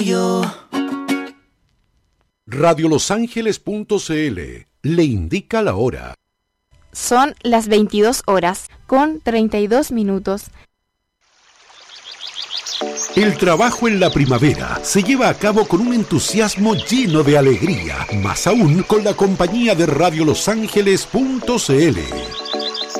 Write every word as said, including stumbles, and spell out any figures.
Yo. radio los ángeles punto c l le indica la hora. Son las veintidós horas con treinta y dos minutos. El trabajo en la primavera se lleva a cabo con un entusiasmo lleno de alegría, más aún con la compañía de radio los ángeles punto c l.